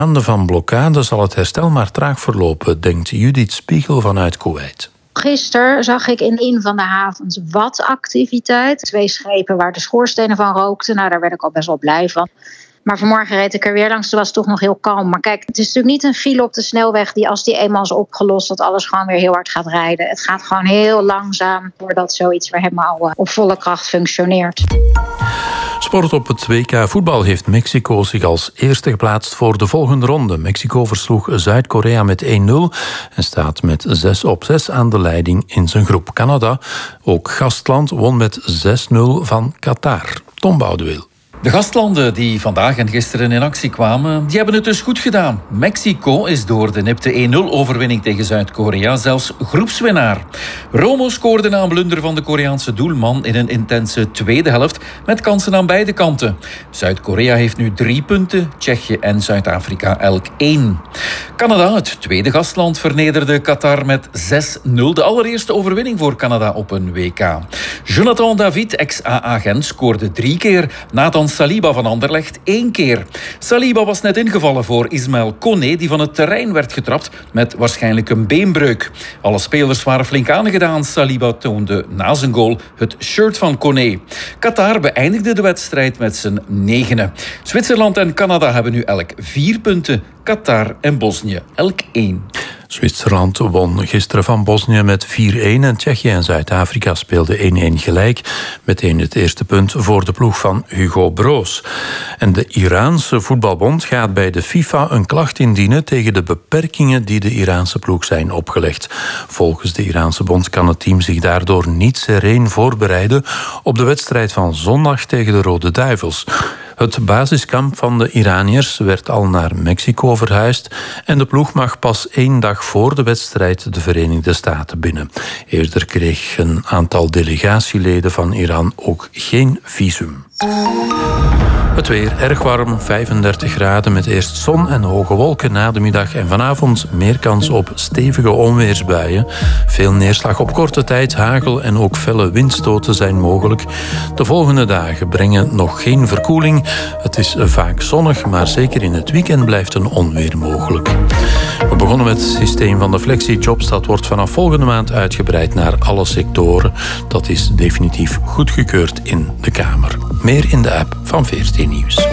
maanden van blokkade zal het herstel maar traag verlopen, denkt Judith Spiegel vanuit Kuwait. Gisteren zag ik in een van de havens wat activiteit. 2 schepen waar de schoorstenen van rookten. Nou, daar werd ik al best wel blij van. Maar vanmorgen reed ik er weer langs. Toen was het toch nog heel kalm. Maar kijk, het is natuurlijk niet een file op de snelweg die als die eenmaal is opgelost, dat alles gewoon weer heel hard gaat rijden. Het gaat gewoon heel langzaam voordat zoiets weer helemaal op volle kracht functioneert. Sport op het WK voetbal heeft Mexico zich als eerste geplaatst voor de volgende ronde. Mexico versloeg Zuid-Korea met 1-0 en staat met 6-6 aan de leiding in zijn groep. Canada, ook gastland, won met 6-0 van Qatar. Tom Boudewil. De gastlanden die vandaag en gisteren in actie kwamen, die hebben het dus goed gedaan. Mexico is door de nipte 1-0-overwinning tegen Zuid-Korea zelfs groepswinnaar. Romo scoorde na een blunder van de Koreaanse doelman in een intense tweede helft met kansen aan beide kanten. Zuid-Korea heeft nu 3 punten, Tsjechië en Zuid-Afrika elk 1. Canada, het tweede gastland, vernederde Qatar met 6-0. De allereerste overwinning voor Canada op een WK. Jonathan David, ex-AA-agent, scoorde 3 keer. Nathan Saliba van Anderlecht 1 keer. Saliba was net ingevallen voor Ismaël Koné, die van het terrein werd getrapt met waarschijnlijk een beenbreuk. Alle spelers waren flink aangedaan. Saliba toonde na zijn goal het shirt van Koné. Qatar beëindigde de wedstrijd met z'n 9. Zwitserland en Canada hebben nu elk 4 punten. Qatar en Bosnië elk 1. Zwitserland won gisteren van Bosnië met 4-1 en Tsjechië en Zuid-Afrika speelden 1-1 gelijk. Meteen het eerste punt voor de ploeg van Hugo Broos. En de Iraanse voetbalbond gaat bij de FIFA een klacht indienen tegen de beperkingen die de Iraanse ploeg zijn opgelegd. Volgens de Iraanse bond kan het team zich daardoor niet sereen voorbereiden op de wedstrijd van zondag tegen de Rode Duivels. Het basiskamp van de Iraniërs werd al naar Mexico verhuisd en de ploeg mag pas 1 dag voor de wedstrijd de Verenigde Staten binnen. Eerder kreeg een aantal delegatieleden van Iran ook geen visum. Het weer erg warm, 35 graden met eerst zon en hoge wolken na de middag en vanavond meer kans op stevige onweersbuien. Veel neerslag op korte tijd, hagel en ook felle windstoten zijn mogelijk. De volgende dagen brengen nog geen verkoeling. Het is vaak zonnig, maar zeker in het weekend blijft een onweer mogelijk. We begonnen met het systeem van de FlexiJobs. Dat wordt vanaf volgende maand uitgebreid naar alle sectoren. Dat is definitief goedgekeurd in de Kamer. Meer in de app van VRT Nieuws.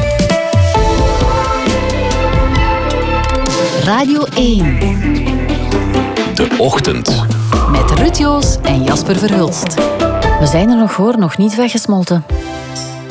Radio 1. De Ochtend. Met Ruud Joos en Jasper Verhulst. We zijn er nog hoor, nog niet weggesmolten.